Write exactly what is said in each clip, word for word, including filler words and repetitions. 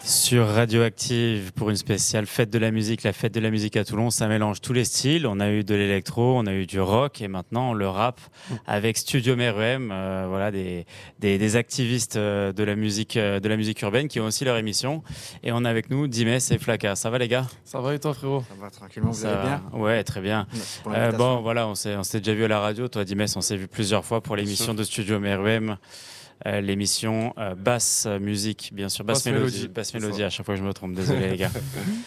Sur Radioactive pour une spéciale fête de la musique, la fête de la musique à Toulon, ça mélange tous les styles. On a eu de l'électro, on a eu du rock et maintenant le rap avec Studio Meruem, euh, voilà des, des, des activistes euh, de la musique euh, de la musique urbaine qui ont aussi leur émission. Et on a avec nous Dimess et Flaka. Ça va les gars? Ça va et toi frérot? Ça va tranquillement, vous Ça allez bien? Ouais, très bien. Euh, bon voilà, on s'est on s'est déjà vu à la radio. Toi Dimess, on s'est vu plusieurs fois pour l'émission de Studio Meruem. Euh, l'émission euh, Basse Musique, bien sûr, Basse, basse Mélodie, mélodie. Basse Mélodie, à chaque fois que je me trompe, désolé les gars.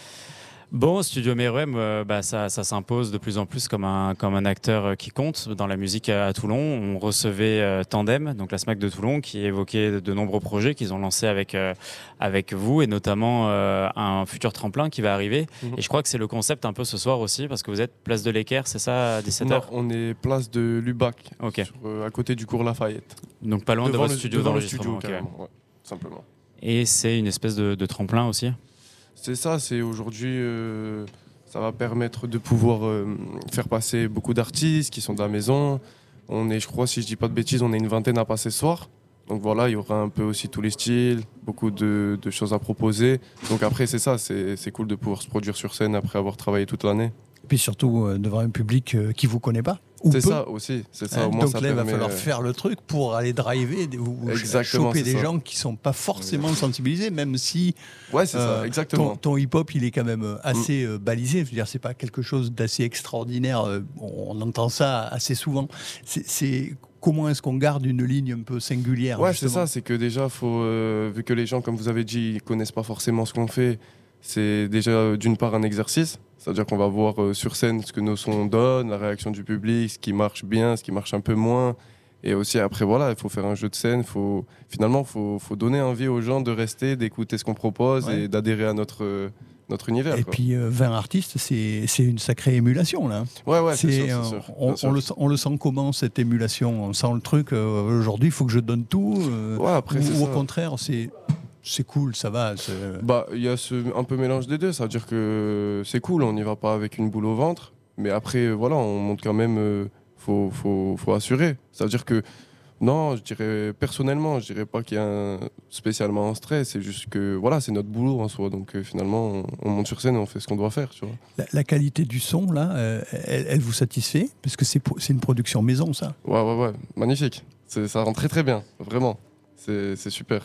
Bon, Studio Meruem, euh, bah, ça, ça s'impose de plus en plus comme un, comme un acteur qui compte dans la musique à, à Toulon. On recevait euh, Tandem, donc la SMAC de Toulon, qui évoquait de, de nombreux projets qu'ils ont lancés avec, euh, avec vous, et notamment euh, un futur tremplin qui va arriver. Mmh. Et je crois que c'est le concept un peu ce soir aussi, parce que vous êtes place de l'Équerre, c'est ça, à dix-sept heures? Non, on est place de Lubac, okay. sur, euh, à côté du cours Lafayette. Donc pas loin devant de votre studio d'enregistrement. Okay. Ouais, simplement. Et c'est une espèce de, de tremplin aussi? C'est ça, c'est aujourd'hui... Euh... Ça va permettre de pouvoir euh, faire passer beaucoup d'artistes qui sont de la maison. On est, je crois, si je dis pas de bêtises, on est une vingtaine à passer ce soir. Donc voilà, il y aura un peu aussi tous les styles, beaucoup de, de choses à proposer. Donc après, c'est ça, c'est, c'est cool de pouvoir se produire sur scène après avoir travaillé toute l'année. Et puis surtout euh, devant un public euh, qui vous connaît pas. C'est peu. Ça aussi, c'est ça. Hein, au moins, donc ça là, il va permet... falloir faire le truc pour aller driver ou choper des ça. gens qui sont pas forcément exactement. sensibilisés, même si ouais, c'est euh, ça. Exactement. Ton, ton hip-hop, il est quand même assez mm. euh, balisé. Je veux dire, c'est pas quelque chose d'assez extraordinaire. Euh, on entend ça assez souvent. C'est, c'est... Comment est-ce qu'on garde une ligne un peu singulière? Ouais, justement. c'est ça. C'est que déjà, faut, euh, vu que les gens, comme vous avez dit, ils connaissent pas forcément ce qu'on fait, c'est déjà euh, d'une part un exercice. C'est-à-dire qu'on va voir euh, sur scène ce que nos sons donnent, la réaction du public, ce qui marche bien, ce qui marche un peu moins. Et aussi après, voilà, il faut faire un jeu de scène. Faut, finalement, il faut, faut donner envie aux gens de rester, d'écouter ce qu'on propose ouais. et d'adhérer à notre, euh, notre univers. Et quoi. puis euh, vingt artistes, c'est, c'est une sacrée émulation là. Ouais, ouais, c'est, c'est sûr, euh, c'est sûr. On, sûr. On, le, on le sent comment cette émulation? On sent le truc, euh, aujourd'hui, il faut que je donne tout euh, ouais, après, ou, c'est ou au ça. contraire, c'est... C'est cool, ça va. C'est... Bah, il y a ce, un peu mélange des deux. C'est-à-dire que c'est cool, on n'y va pas avec une boule au ventre. Mais après, voilà, on montre quand même, euh, faut, faut, faut assurer. C'est-à-dire que, non, je dirais, personnellement, je dirais pas qu'il y a un, spécialement un stress. C'est juste que, voilà, c'est notre boulot en soi. Donc, euh, finalement, on, on monte sur scène et on fait ce qu'on doit faire, tu vois. La, la qualité du son, là, euh, elle, elle vous satisfait? Parce que c'est, c'est une production maison, ça. Ouais, ouais, ouais. Magnifique. C'est, ça rend très, très bien. Vraiment. C'est, c'est super.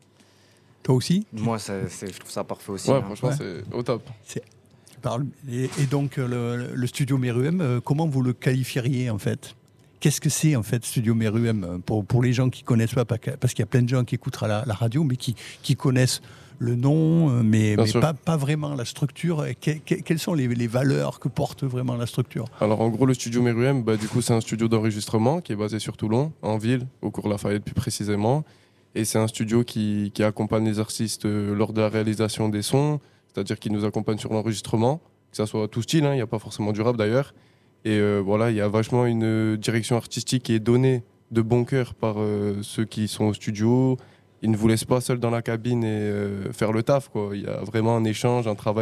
Toi aussi? Moi, c'est, c'est, je trouve ça parfait aussi. Ouais, hein. franchement, ouais. c'est au top. C'est... Tu parles. Et, et donc, le, le studio Meruem, euh, comment vous le qualifieriez, en fait? Qu'est-ce que c'est, en fait, Studio Meruem, pour, pour les gens qui ne connaissent pas, parce qu'il y a plein de gens qui écoutent la, la radio, mais qui, qui connaissent le nom, mais, mais pas, pas vraiment la structure. Que, que, quelles sont les, les valeurs que porte vraiment la structure? Alors, en gros, le studio Meruem, bah, du coup, c'est un studio d'enregistrement qui est basé sur Toulon, en ville, au cours Lafayette plus précisément. Et c'est un studio qui, qui accompagne les artistes lors de la réalisation des sons, c'est-à-dire qui nous accompagne sur l'enregistrement, que ça soit tout style, hein, il n'y a pas forcément du rap d'ailleurs. Et euh, voilà, il y a vachement une direction artistique qui est donnée de bon cœur par euh, ceux qui sont au studio. Ils ne vous laissent pas seuls dans la cabine et euh, faire le taf, quoi. Il y a vraiment un échange, un travail